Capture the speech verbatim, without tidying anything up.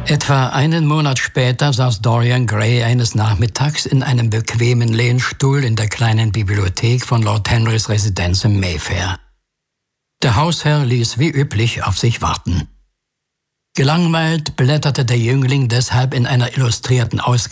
Etwa einen Monat später saß Dorian Gray eines Nachmittags in einem bequemen Lehnstuhl in der kleinen Bibliothek von Lord Henrys Residenz im Mayfair. Der Hausherr ließ wie üblich auf sich warten. Gelangweilt blätterte der Jüngling deshalb in einer illustrierten Ausgabe